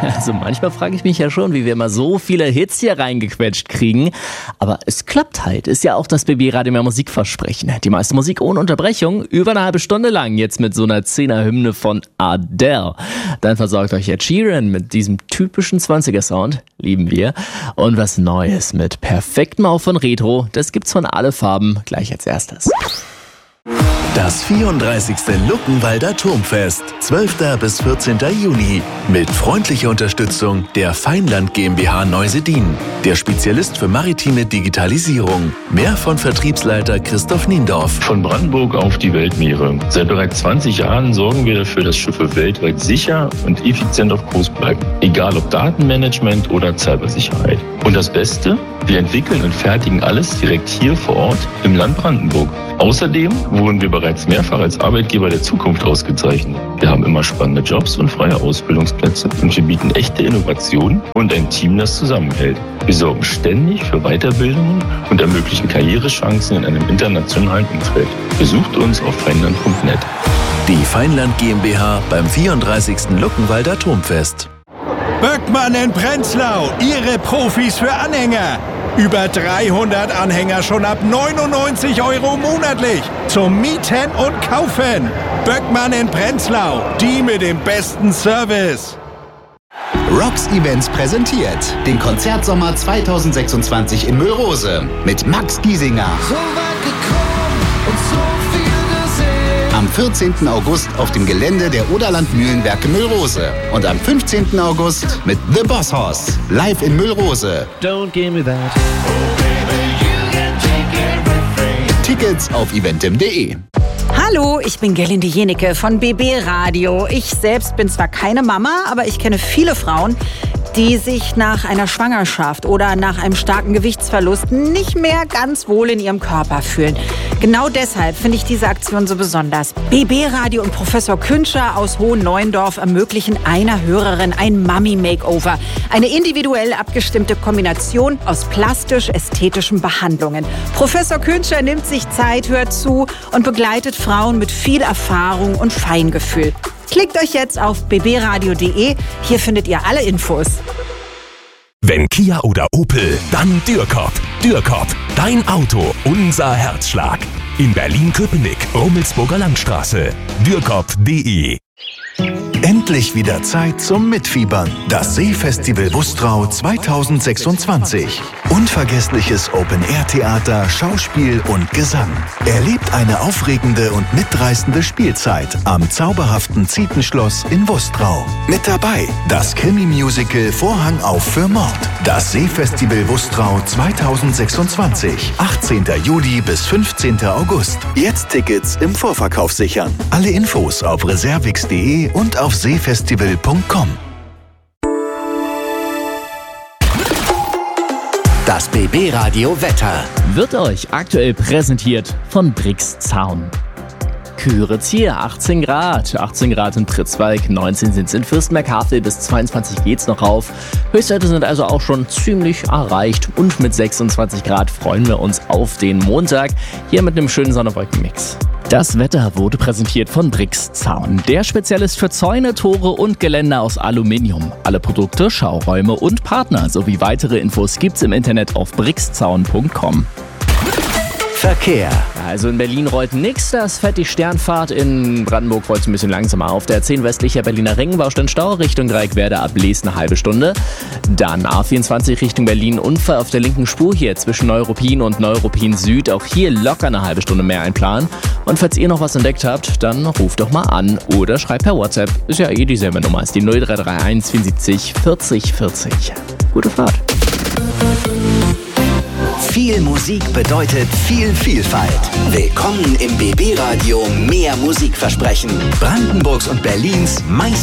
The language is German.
Also manchmal frage ich mich ja schon, wie wir immer so viele Hits hier reingequetscht kriegen. Aber es klappt halt. Ist ja auch das BB-Radio mehr Musikversprechen. Die meiste Musik ohne Unterbrechung, über eine halbe Stunde lang. Jetzt mit so einer 10er-Hymne von Adele. Dann versorgt euch Ed Sheeran mit diesem typischen 20er-Sound. Lieben wir. Und was Neues mit perfektem Auf von Retro. Das gibt's von alle Farben. Gleich als erstes. Das 34. Luckenwalder Turmfest, 12. bis 14. Juni. Mit freundlicher Unterstützung der Feinland GmbH Neusedin, der Spezialist für maritime Digitalisierung. Mehr von Vertriebsleiter Christoph Niendorf. Von Brandenburg auf die Weltmeere. Seit bereits 20 Jahren sorgen wir dafür, dass Schiffe weltweit sicher und effizient auf Kurs bleiben. Egal ob Datenmanagement oder Cybersicherheit. Und das Beste? Wir entwickeln und fertigen alles direkt hier vor Ort im Land Brandenburg. Außerdem wurden wir bereits mehrfach als Arbeitgeber der Zukunft ausgezeichnet. Wir haben immer spannende Jobs und freie Ausbildungsplätze und wir bieten echte Innovationen und ein Team, das zusammenhält. Wir sorgen ständig für Weiterbildungen und ermöglichen Karrierechancen in einem internationalen Umfeld. Besucht uns auf feinland.net. Die Feinland GmbH beim 34. Luckenwalder Turmfest. Böckmann in Prenzlau, Ihre Profis für Anhänger. Über 300 Anhänger schon ab 99 € monatlich. Zum Mieten und Kaufen. Böckmann in Prenzlau, die mit dem besten Service. Rocks Events präsentiert den Konzertsommer 2026 in Müllrose mit Max Giesinger. So weit gekommen und so viel gesehen. Am 14. August auf dem Gelände der Oderland Mühlenwerke Müllrose. Und am 15. August mit The Boss Hoss live in Müllrose. Don't give me that. Oh baby, you can take everything. Tickets auf eventim.de. Hallo, ich bin Gerlinde Jenecke von BB Radio. Ich selbst bin zwar keine Mama, aber ich kenne viele Frauen, die sich nach einer Schwangerschaft oder nach einem starken Gewichtsverlust nicht mehr ganz wohl in ihrem Körper fühlen. Genau deshalb finde ich diese Aktion so besonders. BB Radio und Professor Künscher aus Hohenneuendorf ermöglichen einer Hörerin ein Mummy-Makeover. Eine individuell abgestimmte Kombination aus plastisch-ästhetischen Behandlungen. Professor Künscher nimmt sich Zeit, hört zu und begleitet Frauen mit viel Erfahrung und Feingefühl. Klickt euch jetzt auf bbradio.de. Hier findet ihr alle Infos. Wenn Kia oder Opel, dann Dürkop. Dürkop, dein Auto, unser Herzschlag. In Berlin-Köpenick, Rummelsburger Landstraße. Dürkop.de. Endlich wieder Zeit zum Mitfiebern. Das Seefestival Wustrau 2026. Unvergessliches Open-Air-Theater, Schauspiel und Gesang. Erlebt eine aufregende und mitreißende Spielzeit am zauberhaften Zietenschloss in Wustrau. Mit dabei das Krimi-Musical Vorhang auf für Mord. Das Seefestival Wustrau 2026. 18. Juli bis 15. August. Jetzt Tickets im Vorverkauf sichern. Alle Infos auf reservix.de und auf seefestival.com. Das BB Radio Wetter Wird euch aktuell präsentiert von Brix Zaun. Küritz hier, 18 Grad. 18 Grad in Pritzwalk, 19 sind es in Fürstenberg-Havel, bis 22 geht's noch rauf. Höchstwerte sind also auch schon ziemlich erreicht. Und mit 26 Grad freuen wir uns auf den Montag. Hier mit einem schönen Sonne-Wolken-Mix. Das Wetter wurde präsentiert von Brix Zaun, der Spezialist für Zäune, Tore und Geländer aus Aluminium. Alle Produkte, Schauräume und Partner sowie weitere Infos gibt's im Internet auf brixzaun.com. Verkehr. Also in Berlin rollt nix, das fährt die Sternfahrt. In Brandenburg rollt es ein bisschen langsamer. Auf der 10 westlicher Berliner Ring, Baustein-Stau, Richtung Dreieckwerder ab Lees eine halbe Stunde. Dann A24 Richtung Berlin, Unfall auf der linken Spur hier zwischen Neuruppin und Neuruppin Süd. Auch hier locker eine halbe Stunde mehr einplanen. Und falls ihr noch was entdeckt habt, dann ruft doch mal an oder schreibt per WhatsApp. Ist ja eh dieselbe Nummer, ist die 0331 74 40 40. Gute Fahrt. Viel Musik bedeutet viel Vielfalt. Willkommen im BB Radio Mehr Musikversprechen. Brandenburgs und Berlins meist